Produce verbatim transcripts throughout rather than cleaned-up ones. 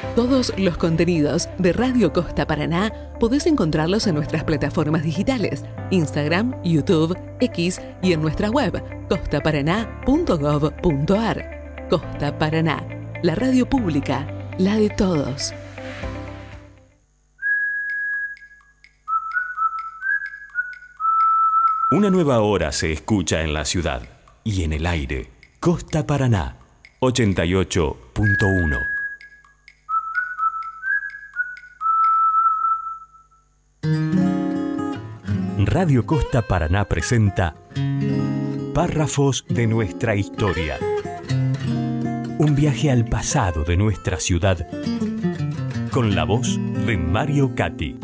Todos los contenidos de Radio Costa Paraná podés encontrarlos en nuestras plataformas digitales, Instagram, YouTube, X y en nuestra web costa paraná punto gov punto ar. Costa Paraná, la radio pública, la de todos. Una nueva hora se escucha en la ciudad y en el aire. Costa Paraná, ochenta y ocho punto uno. Radio Costa Paraná presenta Párrafos de nuestra historia. Un viaje al pasado de nuestra ciudad con la voz de Mario Cati.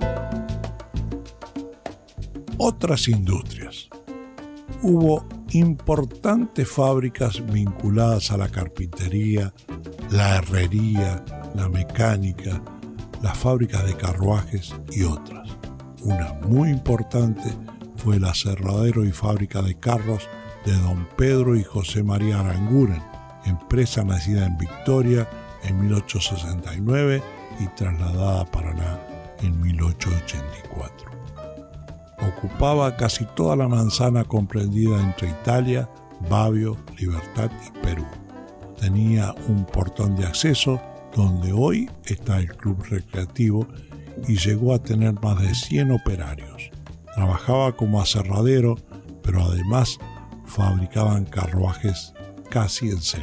Otras industrias. Hubo importantes fábricas vinculadas a la carpintería, la herrería, la mecánica, las fábricas de carruajes y otras. Una muy importante fue el aserradero y fábrica de carros de don Pedro y José María Aranguren, empresa nacida en Victoria en mil ochocientos sesenta y nueve y trasladada a Paraná en mil ochocientos ochenta y cuatro. Ocupaba casi toda la manzana comprendida entre Italia, Babio, Libertad y Perú. Tenía un portón de acceso donde hoy está el club recreativo y llegó a tener más de cien operarios. Trabajaba como aserradero, pero además fabricaban carruajes casi en serie.